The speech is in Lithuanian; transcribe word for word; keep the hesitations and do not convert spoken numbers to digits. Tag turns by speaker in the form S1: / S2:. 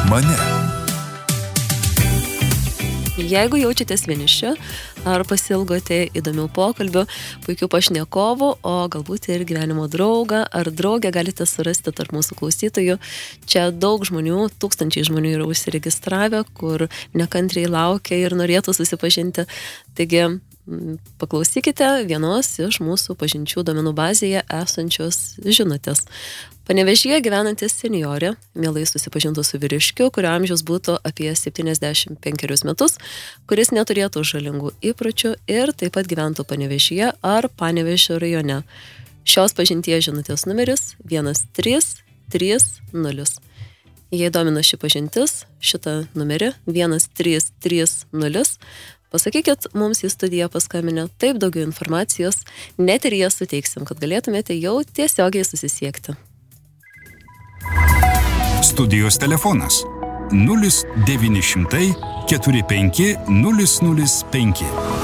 S1: mane.
S2: Jeigu jaučiatės vieniši ar pasilgote įdomių pokalbių, puikių pašnekovų, o galbūt ir gyvenimo draugą ar draugę galite surasti tarp mūsų klausytojų. Čia daug žmonių, tūkstančiai žmonių yra užsiregistravę, kur nekantriai laukia ir norėtų susipažinti. Taigi paklausykite vienos iš mūsų pažinčių duomenų bazėje esančios žinutės. Panevėžyje gyvenantis senjorė mielai susipažintų su vyriškiu, kurio amžius būtų apie septyniasdešimt penkerius metus, kuris neturėtų žalingų įpročių ir taip pat gyventų Panevėžyje ar Panevėžio rajone. Šios pažinties žinutės numeris vienas trys trys nulis. Jei domina ši pažintis, šitą numerį vienas trys trys nulis, pasakykit mums į studiją paskambinę, taip daugiau informacijos, net ir jas suteiksim, kad galėtumėte jau tiesiogiai susisiekti.
S1: Studijos telefonas nulis devyni šimtai keturi penki nulis nulis penki.